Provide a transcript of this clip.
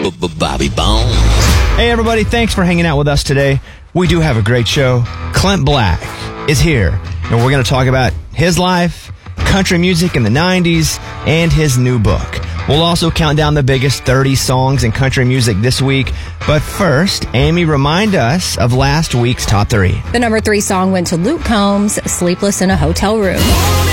Bobby Bones. Hey everybody, thanks for hanging out with us today. We do have a great show. Clint Black is here, and we're going to talk about his life, country music in the 90s, and his new book. We'll also count down the biggest 30 songs in country music this week. But first, Amy, remind us of last week's top 3. The number 3 song went to Luke Combs, Sleepless in a Hotel Room.